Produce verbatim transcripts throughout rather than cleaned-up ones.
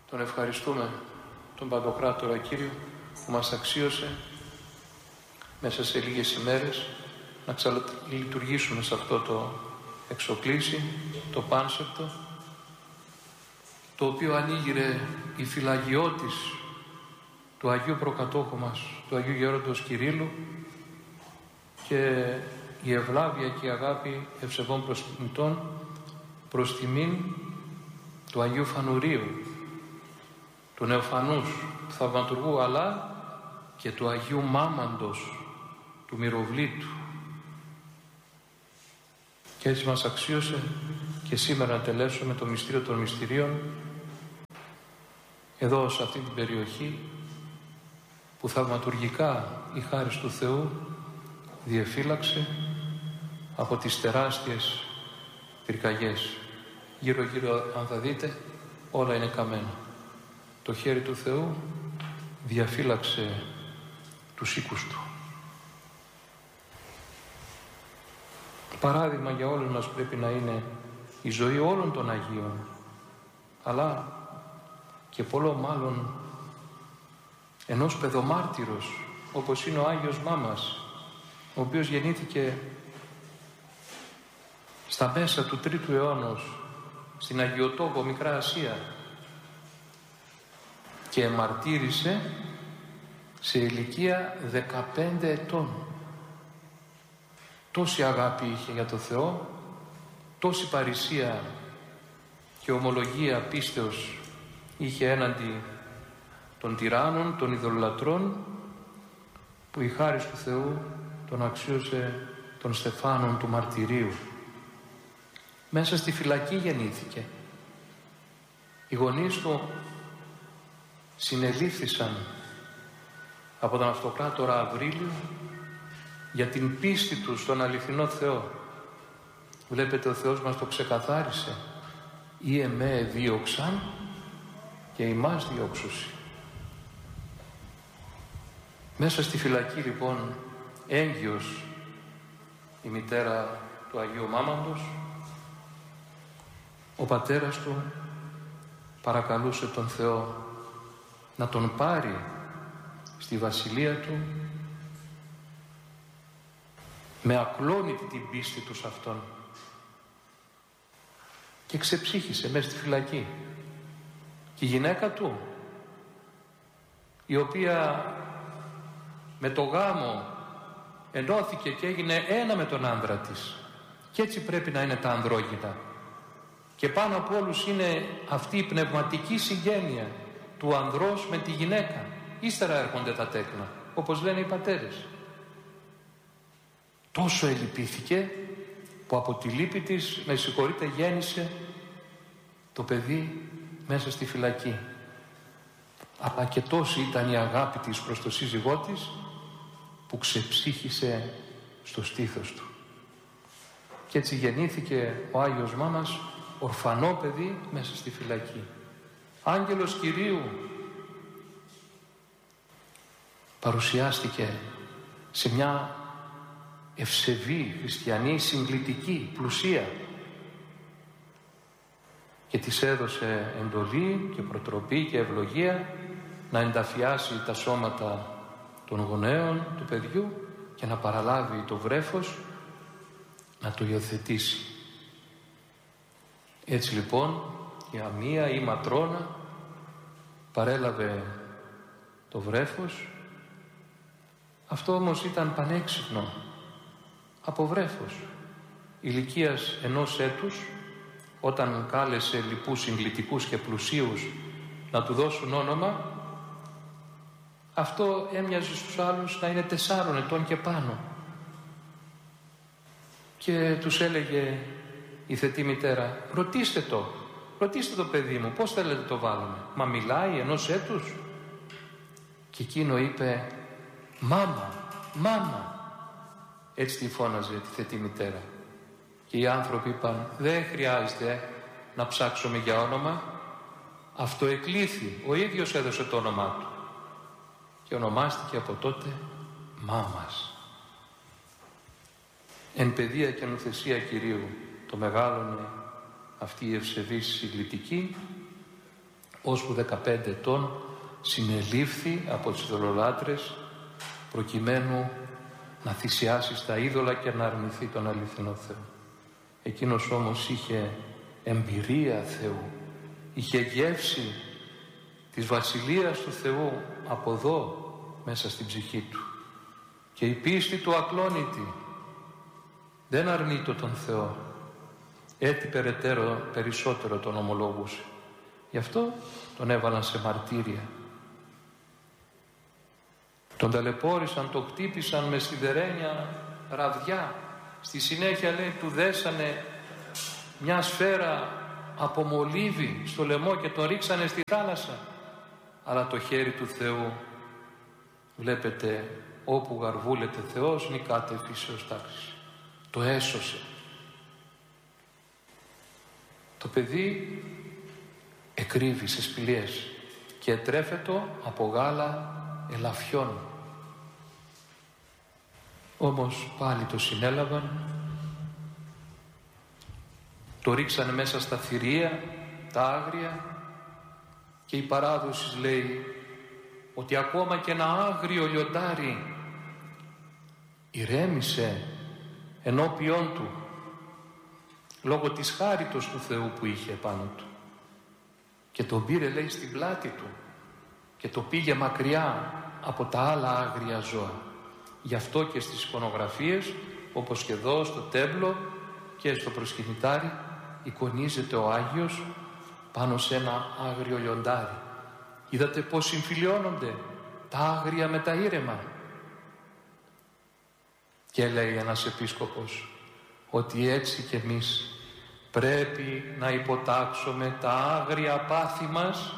Τον ευχαριστούμε, τον Παντοκράτορα Κύριο, που μας αξίωσε μέσα σε λίγες ημέρες να ξαναλειτουργήσουμε σε αυτό το εξοκλήσι, το πάνσεπτο, το οποίο ανοίγειρε η φυλαγιώτης του Αγίου Προκατόχου μας, του Αγίου Γέροντος Κυρίλλου, και η ευλάβεια και η αγάπη ευσεβών προσμητών προς τιμήν του Αγίου Φανουρίου, του Νεοφανούς, του Θαυματουργού, αλλά και του Αγίου Μάμαντος, του Μυροβλήτου. Και έτσι μας αξίωσε και σήμερα να τελέσουμε το μυστήριο των μυστηρίων εδώ σε αυτή την περιοχή που θαυματουργικά η χάρις του Θεού διεφύλαξε από τις τεράστιες πυρκαγιές. Γύρω γύρω, αν θα δείτε, όλα είναι καμένα. Το χέρι του Θεού διαφύλαξε τους οίκους του. Παράδειγμα για όλους μας πρέπει να είναι η ζωή όλων των Αγίων, αλλά και πολλό μάλλον ενός παιδομάρτυρος όπως είναι ο Άγιος Μάμας, ο οποίος γεννήθηκε στα μέσα του τρίτου αιώνος στην Αγιοτόπο, Μικρά Ασία, και μαρτύρησε σε ηλικία δεκαπέντε ετών. Τόση αγάπη είχε για το Θεό, τόση παρησία και ομολογία πίστεως είχε έναντι των τυράννων, των ειδωλολατρών, που η χάρις του Θεού τον αξίωσε των στεφάνων του μαρτυρίου. Μέσα στη φυλακή γεννήθηκε. Οι γονείς του συνελήφθησαν από τον Αυτοκράτορα Αυρίλιο για την πίστη του στον αληθινό Θεό. Βλέπετε, ο Θεός μας το ξεκαθάρισε. «Ή εμέ δίωξαν και ημάς διώξουσι». Μέσα στη φυλακή λοιπόν, έγκυος η μητέρα του Αγίου Μάμαντος, ο πατέρας του παρακαλούσε τον Θεό να τον πάρει στη βασιλεία του με ακλόνητη την πίστη του σε Αυτόν, και ξεψύχησε μέσα στη φυλακή. Και η γυναίκα του, η οποία με το γάμο ενώθηκε και έγινε ένα με τον άνδρα της, και έτσι πρέπει να είναι τα ανδρόγυνα, και πάνω από όλους είναι αυτή η πνευματική συγγένεια του ανδρός με τη γυναίκα. Ύστερα έρχονται τα τέκνα, όπως λένε οι πατέρες. Τόσο ελυπήθηκε που από τη λύπη της, με συγχωρείτε, γέννησε το παιδί μέσα στη φυλακή. Αλλά και τόση ήταν η αγάπη της προς το σύζυγό της, που ξεψύχησε στο στήθος του. Και έτσι γεννήθηκε ο Άγιος Μάμας ορφανό παιδί μέσα στη φυλακή. Άγγελος Κυρίου παρουσιάστηκε σε μια ευσεβή χριστιανή, συγκλητική, πλουσία, και της έδωσε εντολή και προτροπή και ευλογία να ενταφιάσει τα σώματα των γονέων του παιδιού και να παραλάβει το βρέφος να το υιοθετήσει. Έτσι λοιπόν η αμία ή ματρόνα παρέλαβε το βρέφος. Αυτό όμως ήταν πανέξυπνο. Από βρέφος ηλικίας ενός έτους, όταν κάλεσε λοιπούς συγκλητικούς και πλουσίους να του δώσουν όνομα, αυτό έμοιαζε στους άλλους να είναι τεσσάρων ετών και πάνω. Και τους έλεγε η θετή μητέρα, ρωτήστε το, ρωτήστε το παιδί μου, πώς θέλετε το βάλουμε? Μα μιλάει ενός έτους? Και εκείνο είπε, μάμα, μάμα. Έτσι τη φώναζε τη θετή μητέρα. Και οι άνθρωποι είπαν, δεν χρειάζεται να ψάξουμε για όνομα, αυτό εκλήθη, ο ίδιος έδωσε το όνομά του. Και ονομάστηκε από τότε Μάμας. Εν παιδεία και νουθεσία Κυρίου το μεγάλωνε αυτή η ευσεβής συγκλητική, ώσπου δεκαπέντε ετών συνελήφθη από τους ειδωλολάτρες προκειμένου να θυσιάσει στα είδωλα και να αρνηθεί τον αληθινό Θεό. Εκείνος όμως είχε εμπειρία Θεού, είχε γεύση της Βασιλείας του Θεού από εδώ μέσα στην ψυχή του, και η πίστη του ακλόνητη δεν αρνείτο τον Θεό, έτσι περαιτέρω περισσότερο τον ομολογούσε. Γι' αυτό τον έβαλαν σε μαρτύρια, τον ταλαιπώρησαν, τον χτύπησαν με σιδερένια ραβδιά. Στη συνέχεια, λέει, του δέσανε μια σφαίρα από μολύβι στο λαιμό και τον ρίξανε στη θάλασσα. Αλλά το χέρι του Θεού, βλέπετε, όπου γαρβούλεται Θεός νικάται φύσεως τάξης. Το έσωσε. Το παιδί εκρύβει σε σπηλιές και ετρέφετο από γάλα ελαφιών. Όμως πάλι το συνέλαβαν, το ρίξανε μέσα στα θηρία, τα άγρια, και η παράδοση λέει ότι ακόμα και ένα άγριο λιοντάρι ηρέμησε ενώπιόν του λόγω της χάριτος του Θεού που είχε επάνω του, και τον πήρε, λέει, στην πλάτη του και το πήγε μακριά από τα άλλα άγρια ζώα. Γι' αυτό και στις εικονογραφίες, όπως και εδώ στο τέμπλο και στο προσκυνητάρι, εικονίζεται ο Άγιος πάνω σε ένα άγριο λιοντάρι. Είδατε πως συμφιλιώνονται τα άγρια με τα ήρεμα. Και λέει ένας επίσκοπος ότι έτσι κι εμείς πρέπει να υποτάξουμε τα άγρια πάθη μας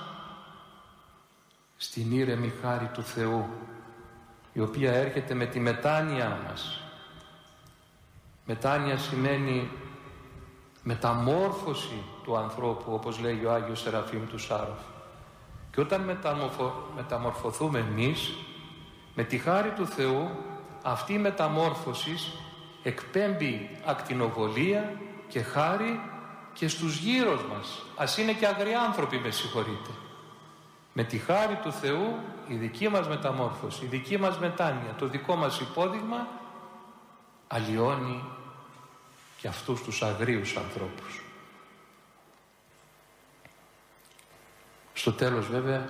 στην ήρεμη χάρη του Θεού, η οποία έρχεται με τη μετάνοια μας. Μετάνοια σημαίνει μεταμόρφωση του ανθρώπου, όπως λέει ο Άγιος Σεραφείμ του Σάροφ. Και όταν μεταμορφω... μεταμορφωθούμε εμείς με τη χάρη του Θεού, αυτή η μεταμόρφωση εκπέμπει ακτινοβολία και χάρη και στους γύρω μας, ας είναι και αγριάνθρωποι, με συγχωρείτε. Με τη χάρη του Θεού η δική μας μεταμόρφωση, η δική μας μετάνοια, το δικό μας υπόδειγμα αλλοιώνει και αυτούς τους αγρίους ανθρώπους. Στο τέλος βέβαια,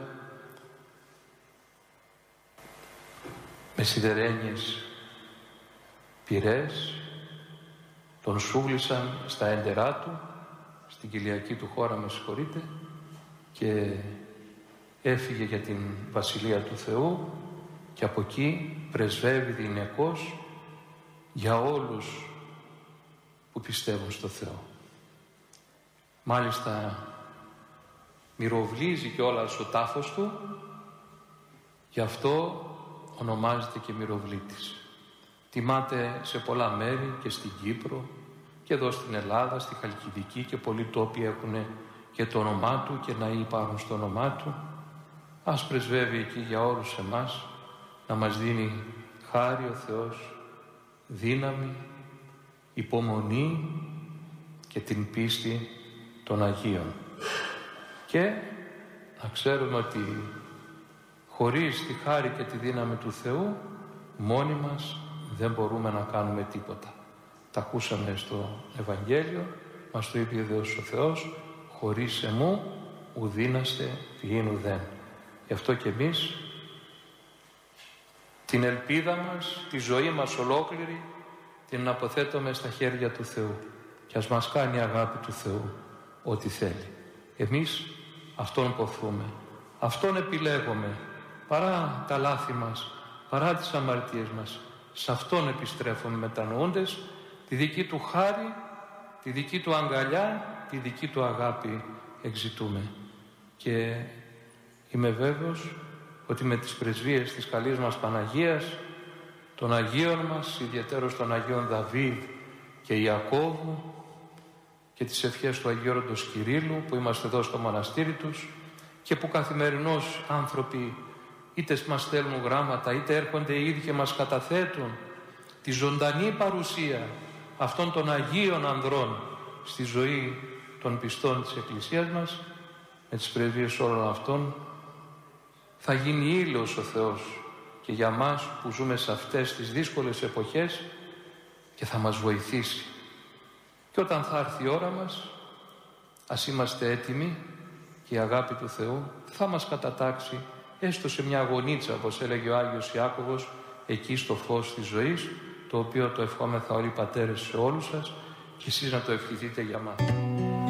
με σιδερένιες πυρές τον σούγλισαν στα έντερά του, στην κοιλιακή του χώρα, με συγχωρείτε, και έφυγε για την Βασιλεία του Θεού, και από εκεί πρεσβεύει διηνεκώς για όλους που πιστεύουν στο Θεό. Μάλιστα μυροβλίζει κιόλας ο τάφος του, γι' αυτό ονομάζεται και μυροβλήτης. Τιμάται σε πολλά μέρη και στην Κύπρο και εδώ στην Ελλάδα, στη Χαλκιδική, και πολλοί τόποι έχουν και το όνομά του και ναοί υπάρχουν στο όνομά του. Ας πρεσβεύει εκεί για όλους εμάς, να μας δίνει χάρη ο Θεός, δύναμη, υπομονή και την πίστη των Αγίων. Και να ξέρουμε ότι χωρίς τη χάρη και τη δύναμη του Θεού μόνοι μας δεν μπορούμε να κάνουμε τίποτα. Τα ακούσαμε στο Ευαγγέλιο, μας το είπε ο Θεός, χωρίς εμού ουδίναστε ποιήν ουδέν. Γι' αυτό και εμείς την ελπίδα μας, τη ζωή μας ολόκληρη την αποθέτουμε στα χέρια του Θεού, και ας μας κάνει η αγάπη του Θεού ό,τι θέλει. Εμείς Αυτόν ποθούμε, Αυτόν επιλέγουμε, παρά τα λάθη μας, παρά τις αμαρτίες μας. Σε Αυτόν επιστρέφουμε μετανοούντες, τη δική Του χάρη, τη δική Του αγκαλιά, τη δική Του αγάπη εξητούμε. Και είμαι βέβαιος ότι με τις πρεσβείες της καλής μας Παναγίας, των Αγίων μας, ιδιαίτερως των Αγίων Δαβίδ και Ιακώβου, και τις ευχές του Αγιώροντος Κυρίλλου που είμαστε εδώ στο μοναστήρι τους, και που καθημερινώς άνθρωποι είτε μας στέλνουν γράμματα είτε έρχονται οι ίδιοι και μας καταθέτουν τη ζωντανή παρουσία αυτών των Αγίων Ανδρών στη ζωή των πιστών της Εκκλησίας μας, με τις πρεσβείες όλων αυτών, θα γίνει ήλιος ο Θεός και για μας που ζούμε σε αυτές τις δύσκολες εποχές και θα μας βοηθήσει. Και όταν θα έρθει η ώρα μας, ας είμαστε έτοιμοι και η αγάπη του Θεού θα μας κατατάξει έστω σε μια γωνίτσα, όπως έλεγε ο Άγιος Ιάκωβος, εκεί στο φως της ζωής, το οποίο το ευχόμεθα όλοι οι πατέρες σε όλους σας και εσείς να το ευχηθείτε για μας.